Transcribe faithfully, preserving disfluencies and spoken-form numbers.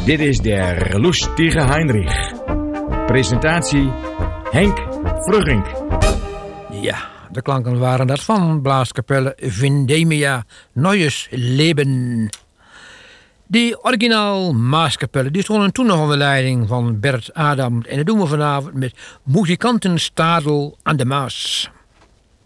Dit is der lustige Heinrich. Presentatie Henk Vrugink. Ja, de klanken waren dat van Blaaskapelle Vindemia Neues Leben. Die originaal Maaskapelle die stonden toen nog onder leiding van Bert Adam. En dat doen we vanavond met Muzikantenstadel aan de Maas.